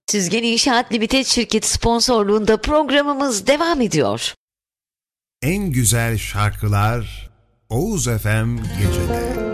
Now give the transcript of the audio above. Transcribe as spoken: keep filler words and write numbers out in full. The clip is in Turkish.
Süzgen İnşaat Limited şirketi sponsorluğunda programımız devam ediyor. En güzel şarkılar Oğuz F M Gece'de.